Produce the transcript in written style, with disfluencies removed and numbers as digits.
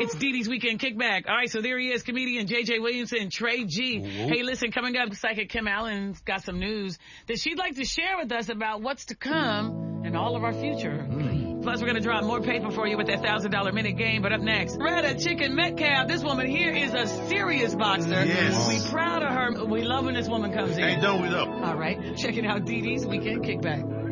It's Dee Dee's Weekend Kickback. All right, so there he is, comedian J.J. Williamson, Trey G. Whoop. Hey, listen, coming up, psychic Kim Allen's got some news that she'd like to share with us about what's to come and all of our future. Plus, we're going to drop more paper for you with that $1,000 minute game. But up next, Retta Chicken Metcalf. This woman here is a serious boxer. Yes. We proud of her. We love when this woman comes in. Hey, don't we though? All right, check it out, Dee Dee's Weekend Kickback.